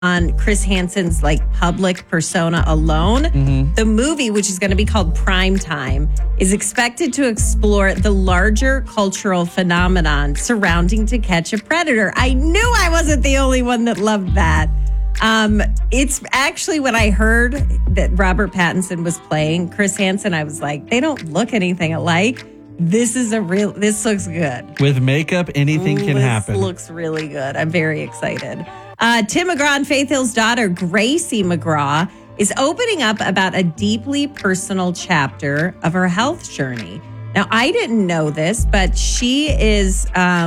on Chris Hansen's like public persona alone. The movie, which is going to be called Prime Time, is expected to explore the larger cultural phenomenon surrounding To Catch a Predator. I knew I wasn't the only one that loved that. It's actually when I heard that Robert Pattinson was playing Chris Hansen, I was like, they don't look anything alike. This looks good. With makeup, anything can happen. This looks really good. I'm very excited. Tim McGraw and Faith Hill's daughter, Gracie McGraw, is opening up about a deeply personal chapter of her health journey. Now, I didn't know this, but she is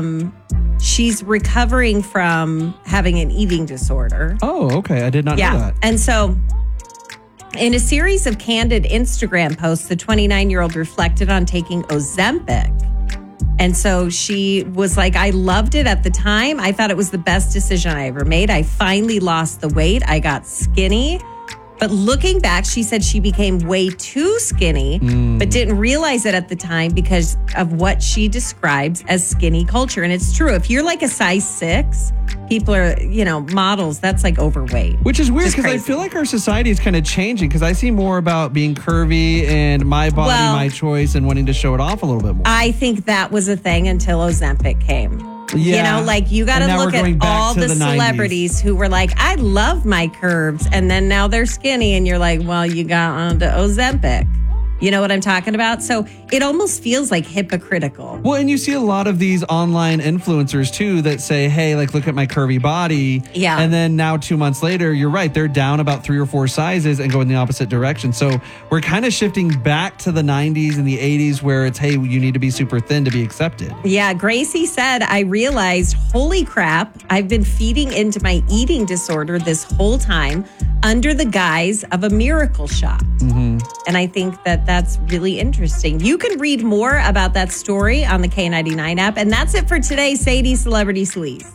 she's recovering from having an eating disorder. Oh, okay. I did not know that. And so in a series of candid Instagram posts, the 29-year-old reflected on taking Ozempic. And so she was like, I loved it at the time. I thought it was the best decision I ever made. I finally lost the weight. I got skinny. But looking back, she said she became way too skinny, but didn't realize it at the time because of what she describes as skinny culture. And it's true. If you're like a size 6, people are, models, that's like overweight. Which is weird because I feel like our society is kind of changing because I see more about being curvy and my body, my choice, and wanting to show it off a little bit more. I think that was a thing until Ozempic came. Yeah. You got to look at all the celebrities who were like, I love my curves. And then now they're skinny. And you're like, well, you got onto Ozempic. You know what I'm talking about? So it almost feels like hypocritical. Well, and you see a lot of these online influencers too that say, hey, like, look at my curvy body. Yeah. And then now 2 months later, you're right. They're down about 3 or 4 sizes and going the opposite direction. So we're kind of shifting back to the 90s and the 80s where it's, hey, you need to be super thin to be accepted. Yeah. Gracie said, I realized, holy crap, I've been feeding into my eating disorder this whole time under the guise of a miracle shot. And I think that that's really interesting. You can read more about that story on the K99 app. And that's it for today, Sadie Celebrity Sleaze.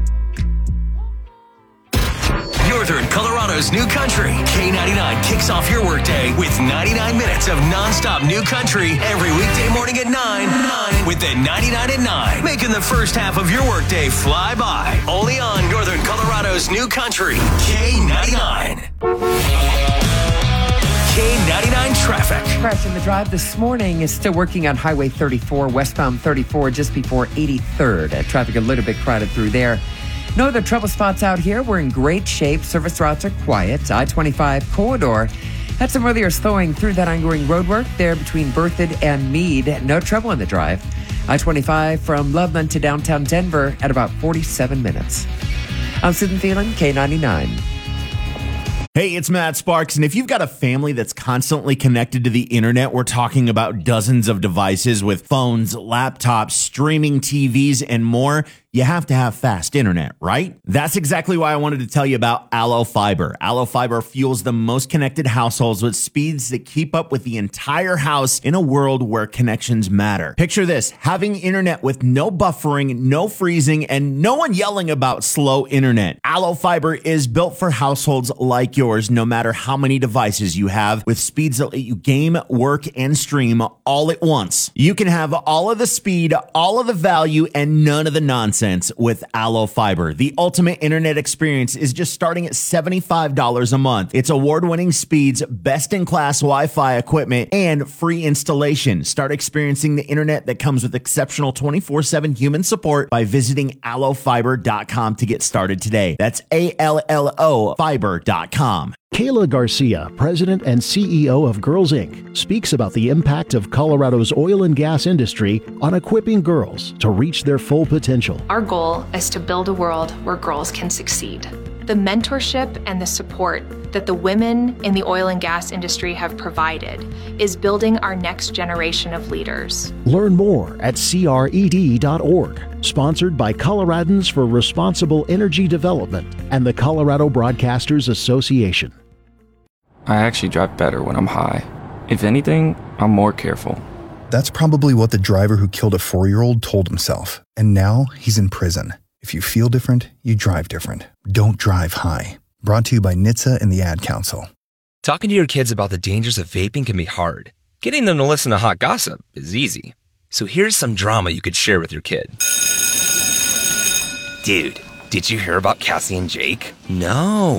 Northern Colorado's new country. K99 kicks off your workday with 99 minutes of nonstop new country every weekday morning at 9 with the 99 at 9. Making the first half of your workday fly by. Only on Northern Colorado's new country. K99. K99 traffic. Fresh in the drive this morning is still working on Highway 34, westbound 34, just before 83rd. Traffic a little bit crowded through there. No other trouble spots out here. We're in great shape. Service routes are quiet. I-25 corridor had some earlier slowing through that ongoing road work there between Berthoud and Meade. No trouble in the drive. I-25 from Loveland to downtown Denver at about 47 minutes. I'm Susan Thielen, K99. Hey, it's Matt Sparks, and if you've got a family that's constantly connected to the internet, we're talking about dozens of devices with phones, laptops, streaming TVs, and more. You have to have fast internet, right? That's exactly why I wanted to tell you about Allo Fiber. Allo Fiber fuels the most connected households with speeds that keep up with the entire house in a world where connections matter. Picture this, having internet with no buffering, no freezing, and no one yelling about slow internet. Allo Fiber is built for households like yours, no matter how many devices you have, with speeds that let you game, work, and stream all at once. You can have all of the speed, all of the value, and none of the nonsense with Allo Fiber. The ultimate internet experience is just starting at $75 a month. It's award-winning speeds, best-in-class Wi-Fi equipment, and free installation. Start experiencing the internet that comes with exceptional 24/7 human support by visiting allofiber.com to get started today. That's ALLO fiber.com. Kayla Garcia, president and CEO of Girls Inc., speaks about the impact of Colorado's oil and gas industry on equipping girls to reach their full potential. Our goal is to build a world where girls can succeed. The mentorship and the support that the women in the oil and gas industry have provided is building our next generation of leaders. Learn more at cred.org. Sponsored by Coloradans for Responsible Energy Development and the Colorado Broadcasters Association. I actually drive better when I'm high. If anything, I'm more careful. That's probably what the driver who killed a 4-year-old told himself. And now he's in prison. If you feel different, you drive different. Don't drive high. Brought to you by NHTSA and the Ad Council. Talking to your kids about the dangers of vaping can be hard. Getting them to listen to hot gossip is easy. So here's some drama you could share with your kid. Dude, Did you hear about Cassie and Jake? No.